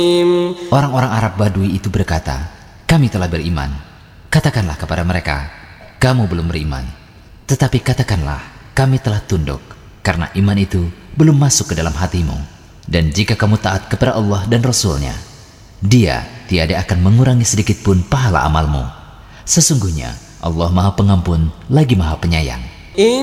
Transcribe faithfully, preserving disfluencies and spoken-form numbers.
Orang-orang Arab Badui itu berkata, kami telah beriman. Katakanlah kepada mereka, kamu belum beriman. Tetapi katakanlah, kami telah tunduk, karena iman itu belum masuk ke dalam hatimu. Dan jika kamu taat kepada Allah dan Rasul-Nya, Dia tiada akan mengurangi sedikit pun pahala amalmu. Sesungguhnya Allah Maha Pengampun lagi Maha Penyayang.